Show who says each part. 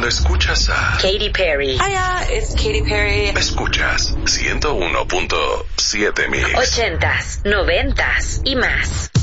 Speaker 1: Cuando escuchas a
Speaker 2: Katy Perry.
Speaker 3: Hiya, it's Katy Perry.
Speaker 1: Escuchas 101.7 Mix.
Speaker 2: 80s, 90s y más.